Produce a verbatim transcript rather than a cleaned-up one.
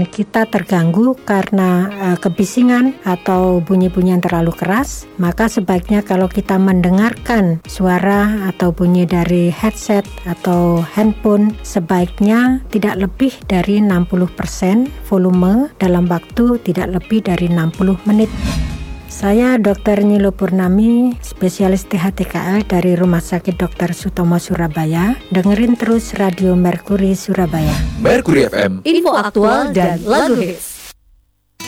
dan kita terganggu karena uh, kebisingan atau bunyi-bunyi yang terlalu keras, maka sebaiknya kalau kita mendengarkan suara atau bunyi dari headset atau handphone, sebaiknya tidak lebih dari enam puluh persen volume dalam waktu tidak lebih dari enam puluh menit. Saya dokter Nilo Purnami, spesialis T H T K L dari Rumah Sakit dokter Sutomo Surabaya. Dengerin terus Radio Merkuri Surabaya. Merkuri F M, info aktual dan lagu hits.